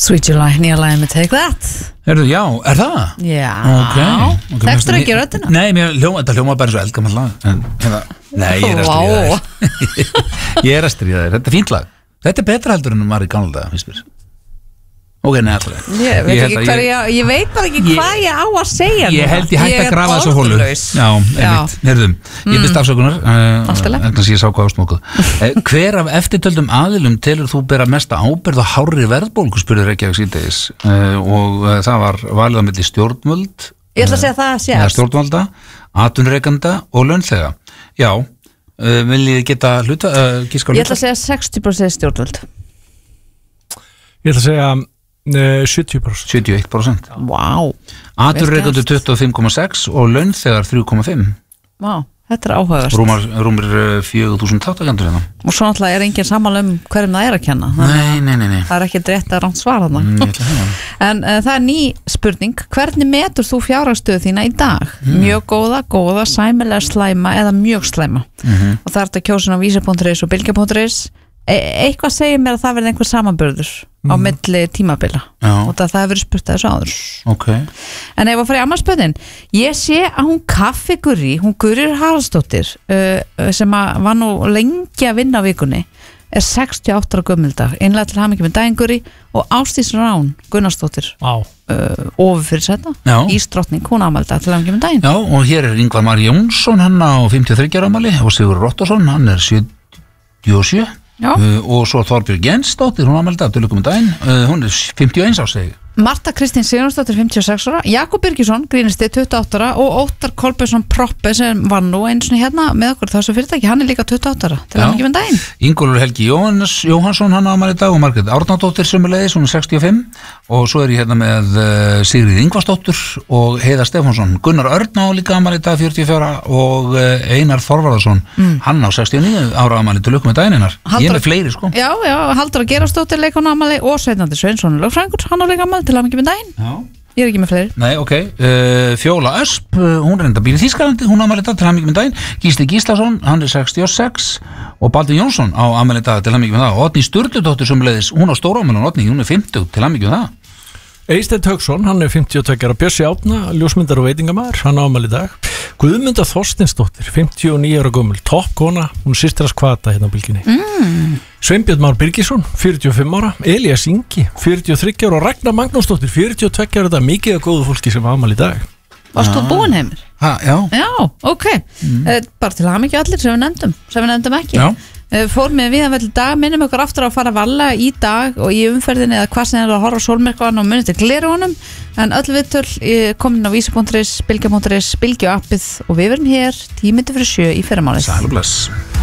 Sweet July, nýja lagi með Take That. Já, það? Já. Ok. Þekktur ekki röddina? Nei, þetta hljóma bara eins og eldgamall lag. Nei, ég er að stríða þér. Ég er að stríða þér, þetta er fínt lag. Þetta er betra heldur en var í gamla daga, finnst mér. Ok, nei, alltaf. Ég veit bara ekki hvað ég á að segja núna. Ég held ég hætti að grafa þessu hólu. Já, einmitt. Herðum, ég byrst afsökunar. Þannig að ég sá hvað ásmókuð. Hver af eftirtöldum aðilum telur þú bera mesta ábyrgð á hárri verðbólgu, spurði Reykjavík síðdegis. Og það var valið á milli stjórnvöld. Ég ætla að segja það sé. Stjórnvalda, atvinnurekanda og launþega. Já, viljið geta gíska hluta? Ég ætla að segja 60% stjórnvöld. Ég ætla að segja 71%. Vá. Atvinnurekendur 25,6 og launþegar 3,5. Vá, þetta er áhugavert. Rúmir 4.000 þáttakendur hérna. Og svo náttúrulega er enginn sammála hverjum það er að kenna. Nei. Það er ekki rétt að rangt svara þarna. En það er ný spurning. Hvernig metur þú fjárhagsstöðu þína í dag? Mjög góða, sæmilega slæma eða mjög slæma. Og það er þetta kjósin á vísi.is og bylgja.is. Eitthvað segir mér að það verði einhver samanburður á milli tímabila og það hefur verið spurt að þessu áður. En ef að fara í ammarspöðin, ég sé að hún Kaffigurri, hún Guðríður Haraldsdóttir sem var nú lengi að vinna á vikunni, er 68 ára gömuldag, innlega til hamingju með daginn Gurrí, og Ásdís Rán Gunnarsdóttir ofurfyrirsæta, Ísdrottning, hún afmældag til hamingju með daginn. Já, og hér er Ingvar Már Jónsson, hann á 53 ára afmæli, og Sigurður Rottarsson, hann er 77. Og svo Þorbjörg Jensdóttir, hún ámældi að dölugum daginn, hún er 51 á segi. Marta Kristín Sigurðardóttir 56 ára, Jakob Birgisson grínisti 28 ára og Óttar Kolbeinsson Proppe sem var nú einu sinni hérna með okkur þessu fyrirtæki, hann er líka 28 ára til að ekki með daginn. Ingólfur Helgi Jóhansson, hann ámæli í dag, og Margrét Árnadóttir sömuleiðis, hún er 65, og svo er ég hérna með Sigríð Ingvarsdóttir og Heiða Stefánsson. Gunnar Örn á líka ámæli í dag 44 og Einar Þorvarðarsson, hann á 69 ára ámæli til lukku með daginnar. Ég er með fleiri sko. Já, Halldóra Gerðarsdóttir leikon ámæli og Sveinandi Sveinsson lögfræðingur, hann á líka ámæli til að ekki með daginn. Ég er ekki með fleiri. Nei, ok. Fjóla Ösp, hún er enda býr í Þýskalandi, hún ámæli dag til að ekki með daginn. Gísli Gíslason, hann er 66 og Baldur Jónsson á ámæli dag til að ekki með það. Oddný Sturludóttir sömuleiðis, hún á stóra ámæli, Oddný, hún er 50 til að ekki með það. Eysteinn Hauksson, hann er 52 ára, Bjössi Átna, ljósmyndar og veitingamaður, hann ámæli í dag. Guðmunda Þorsteinsdóttir, 59 ára gömul, toppkona, hún er systir hans Kvata hérna á bylginni. Sveinbjörn Már Birgisson, 45 ára, Elías Ingi, 43 ára og Ragnar Magnúsdóttir, 42 ára, þetta er mikið af góðu fólki sem ámæli í dag. Varst þú búin heimir? Já. Já, ok. Bara til að hafa mikið allir sem við nefndum ekki. Já. Fór með við að vel dag, minnum ykkur aftur að fara að valla í dag og í umferðinni eða hvað sem er að horfa á sólmyrkvan og munið til glerunum, en öll viðtöl komin á vísi.is, bylgja.is, bylgju appið og við verum hér 10 mínútur fyrir 7 í fyrramálið. Sæl og bless.